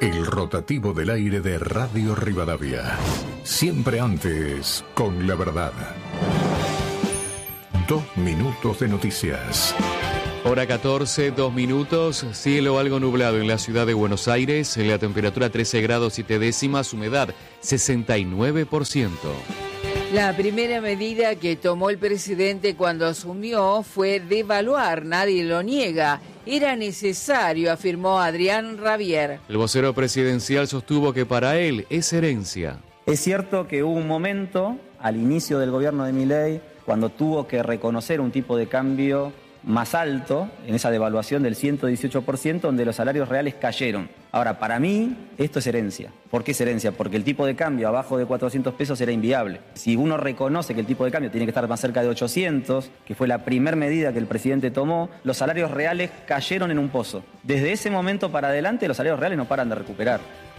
El rotativo del aire de Radio Rivadavia. Siempre antes, con la verdad. 2 minutos de noticias. Hora 14, 2 minutos, cielo algo nublado en la ciudad de Buenos Aires, la temperatura 13 grados 7 décimas, humedad 69%. La primera medida que tomó el presidente cuando asumió fue devaluar, nadie lo niega. Era necesario, afirmó Adrián Rabier. El vocero presidencial sostuvo que para él es herencia. Es cierto que hubo un momento, al inicio del gobierno de Milei, cuando tuvo que reconocer un tipo de cambio más alto, en esa devaluación del 118%, donde los salarios reales cayeron. Ahora, para mí, esto es herencia. ¿Por qué es herencia? Porque el tipo de cambio abajo de 400 pesos era inviable. Si uno reconoce que el tipo de cambio tiene que estar más cerca de 800, que fue la primera medida que el presidente tomó, los salarios reales cayeron en un pozo. Desde ese momento para adelante, los salarios reales no paran de recuperar.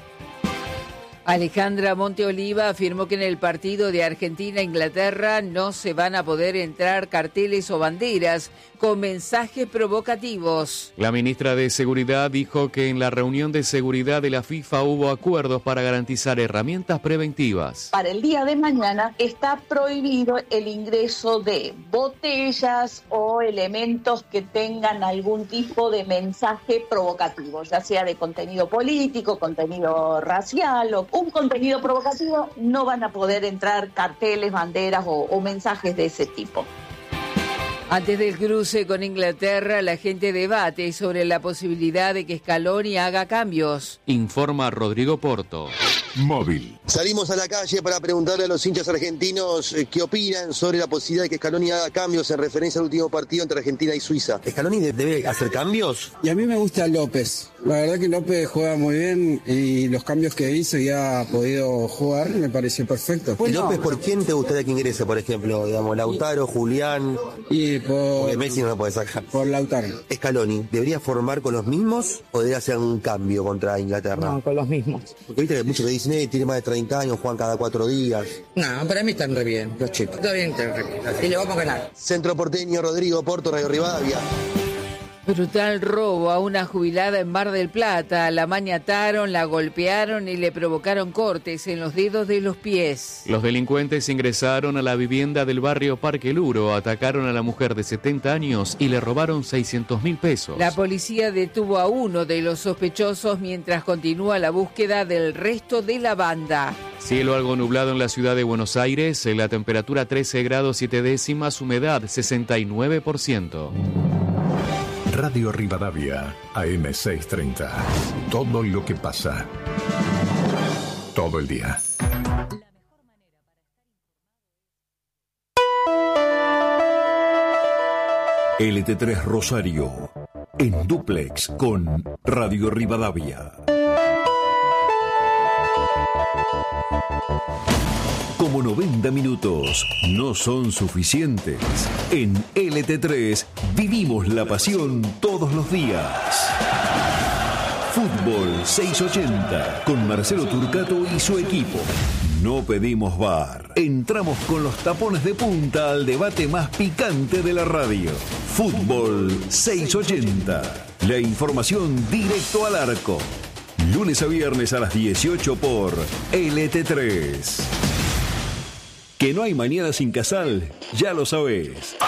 Alejandra Monteoliva afirmó que en el partido de Argentina-Inglaterra no se van a poder entrar carteles o banderas con mensajes provocativos. La ministra de Seguridad dijo que en la reunión de seguridad de la FIFA hubo acuerdos para garantizar herramientas preventivas. Para el día de mañana está prohibido el ingreso de botellas o elementos que tengan algún tipo de mensaje provocativo, ya sea de contenido político, contenido racial o un contenido provocativo. No van a poder entrar carteles, banderas o mensajes de ese tipo. Antes del cruce con Inglaterra, la gente debate sobre la posibilidad de que Scaloni haga cambios. Informa Rodrigo Porto. Móvil. Salimos a la calle para preguntarle a los hinchas argentinos qué opinan sobre la posibilidad de que Scaloni haga cambios en referencia al último partido entre Argentina y Suiza. ¿Scaloni debe hacer cambios? Y a mí me gusta López. La verdad que López juega muy bien y los cambios que hizo y ha podido jugar me pareció perfecto. ¿Y López por quién te gustaría que ingrese, por ejemplo? Digamos, Lautaro, Julián. Y porque Messi no lo puede sacar. Por Lautaro. ¿Scaloni debería formar con los mismos o debería hacer un cambio contra Inglaterra? No, con los mismos. Porque viste que muchos que dicen, tiene más de 30 años, juegan cada 4 días. No, para mí están re bien, los chicos. Está bien, están re bien. Y le vamos a ganar. Centro Porteño, Rodrigo Porto, Radio Rivadavia. Brutal robo a una jubilada en Mar del Plata. La maniataron, la golpearon y le provocaron cortes en los dedos de los pies. Los delincuentes ingresaron a la vivienda del barrio Parque Luro, atacaron a la mujer de 70 años y le robaron 600.000 pesos. La policía detuvo a uno de los sospechosos mientras continúa la búsqueda del resto de la banda. Cielo algo nublado en la ciudad de Buenos Aires, la temperatura 13 grados 7 décimas, humedad 69%. Radio Rivadavia, AM630. Todo lo que pasa. Todo el día. LT3 Rosario. En dúplex con Radio Rivadavia. Como 90 minutos no son suficientes, en LT3 vivimos la pasión todos los días. Fútbol 680 con Marcelo Turcato y su equipo. No pedimos VAR. Entramos con los tapones de punta al debate más picante de la radio. Fútbol 680. La información directo al arco. Lunes a viernes a las 18 por LT3. Que no hay mañana sin Casal, ya lo sabés.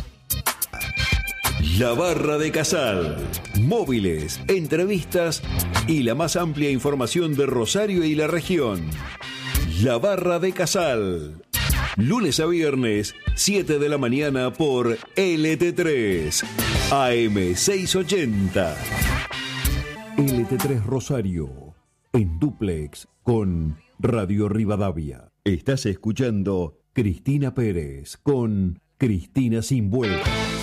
La Barra de Casal. Móviles, entrevistas y la más amplia información de Rosario y la región. La Barra de Casal. Lunes a viernes, 7 de la mañana por LT3. AM680. LT3 Rosario. En dúplex con Radio Rivadavia. Estás escuchando Cristina Pérez con Cristina Sin Vueltas.